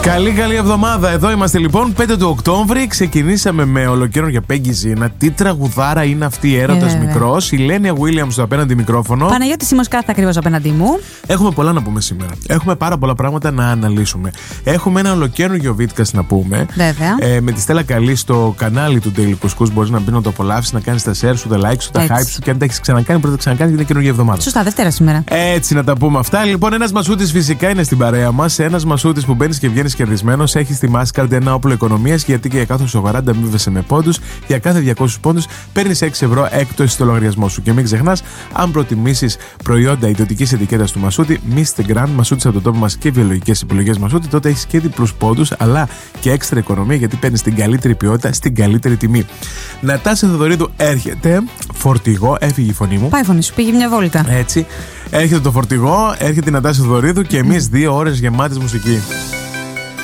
Καλή εβδομάδα. Εδώ είμαστε λοιπόν 5 του Οκτώβρη. Ξεκινήσαμε με ολοκαίρια Peggy Zina. Τι τραγουδάρα είναι αυτή, έρωτας μικρός. Η Λένια Williams στο απέναντι μικρόφωνο. Παναγιώτη Σιμοσκάθα ακριβώς απέναντί μου. Έχουμε πολλά να πούμε σήμερα. Έχουμε πάρα πολλά πράγματα να αναλύσουμε. Έχουμε ένα ολοκαίριο Βίτκας να πούμε. Βέβαια. Με τη Στέλλα Καλή στο κανάλι του Daily Couscous. Μπορείς να μπει να το απολαύσεις, να κάνεις τα share σου, τα like σου, τα hype σου. Και αν τα έχεις ξανακάνει, πρώτα ξανακάνει γιατί είναι καινούργια εβδομάδα. Σωστά, Δευτέρα σήμερα. Έτσι να τα πούμε αυτά. Λοιπόν, ένας Μασούτης φυσικά είναι στην παρέα μας. Ένας Μασούτης που μπαίνεις και βγαίνεις κερδισμένος. Έχει στη Mastercard ένα όπλο οικονομίας, γιατί και για κάθε σοβαρά αμείβεσαι με πόντους. Για κάθε 200 πόντους παίρνεις 6 ευρώ έκπτωση στο λογαριασμό σου. Και μην ξεχνάς, αν προτιμήσεις προϊόντα ιδιωτικής ετικέτας του Μασούτη, Mr. Grand, Μασούτης από το τόπο μας και βιολογικές επιλογές Μασούτη, τότε έχεις και διπλούς πόντους, αλλά και έξτρα οικονομία, γιατί παίρνεις την καλύτερη ποιότητα στην καλύτερη τιμή. Νατάσα Θεοδωρίδου έρχεται. Φορτηγό, έφυγε η φωνή μου. Πάει η φωνή σου, πήγε μια βόλτα. Έτσι. Έρχεται το φορτηγό, έρχεται η Νατάσα Θεοδωρίδου και εμείς 2 ώρες γεμάτες μουσική.